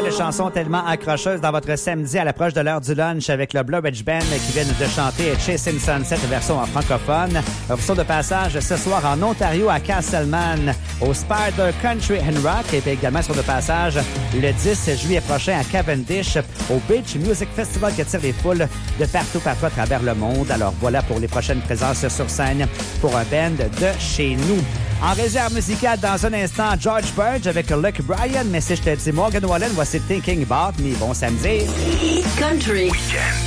de chansons tellement accrocheuses dans votre samedi à l'approche de l'heure du lunch avec le Blue Ridge Band qui viennent de chanter Chasing Sunset version en francophone. Ils sont de passage ce soir en Ontario à Castleman au Spider Country and Rock et puis également sont de passage le 10 juillet prochain à Cavendish au Beach Music Festival qui attire les foules de partout à travers le monde. Alors voilà pour les prochaines présences sur scène pour un band de chez nous. En réserve musicale, dans un instant, George Burge avec Luke Bryan. Mais si je te dis Morgan Wallen, voici Thinking About Me. Bon samedi. Country. Weekend.